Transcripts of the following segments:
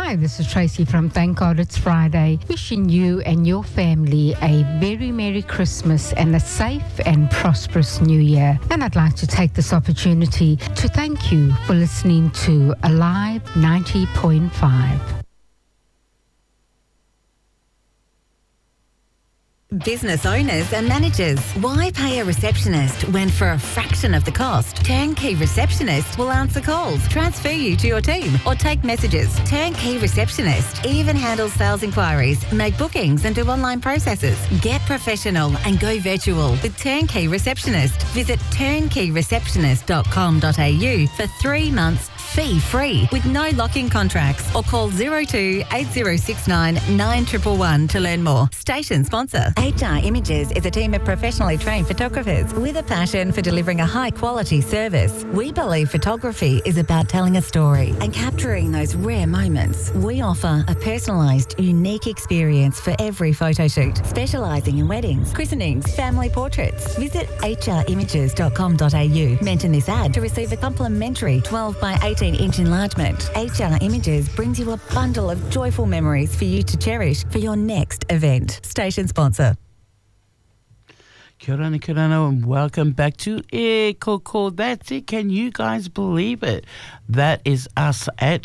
Hi, this is Tracy from Thank God It's Friday, wishing you and your family a very Merry Christmas and a safe and prosperous New Year. And I'd like to take this opportunity to thank you for listening to Alive 90.5. Business owners and managers, why pay a receptionist when for a fraction of the cost, Turnkey Receptionist will answer calls, transfer you to your team or take messages. Turnkey Receptionist even handles sales inquiries, make bookings and do online processes. Get professional and go virtual with Turnkey Receptionist. Visit turnkeyreceptionist.com.au for 3 months fee-free with no lock-in contracts or call 02 8069 9111 to learn more. Station sponsor. HR Images is a team of professionally trained photographers with a passion for delivering a high-quality service. We believe photography is about telling a story and capturing those rare moments. We offer a personalised, unique experience for every photo shoot, specialising in weddings, christenings, family portraits. Visit hrimages.com.au. Mention this ad to receive a complimentary 12 by 18-inch enlargement. HR Images brings you a bundle of joyful memories for you to cherish for your next event. Station sponsor. Kia ora, and welcome back to E Koko. That's it. Can you guys believe it? That is us at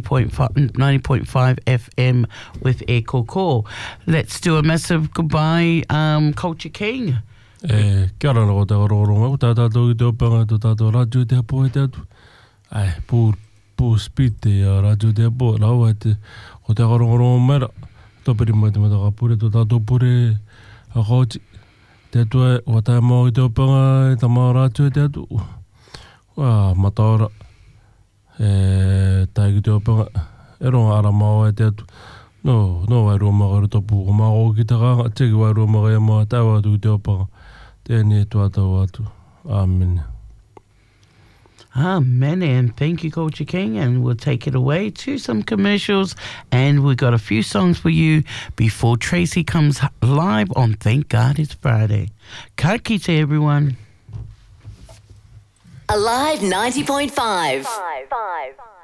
90.5 FM with E Koko. Let's do a massive goodbye, Culture King. Kia ora ko te ororonga, ko tātou I te opanga, ko tātou radio te hapo e te atu. Ai, pū speed te radio te hapo, rau e te, ko te ororonga mera, topiri mai te mataka pure, to tātou pure a kauti. Te atua, o tae mau I te opanga, e ta mau radio e te atu. Wa mataora, tae ki te opanga, e ronga ara mau e te atu. No wairua magaru topu, o mago ki te kanga, teki wairua magai maa, tae watu ki te opanga. Tēnei tuatau atu. Amen. Amen, and thank you, Culture King, and we'll take it away to some commercials, and we've got a few songs for you before Tracy comes live on Thank God It's Friday. Ka kite, everyone. Alive 90.5.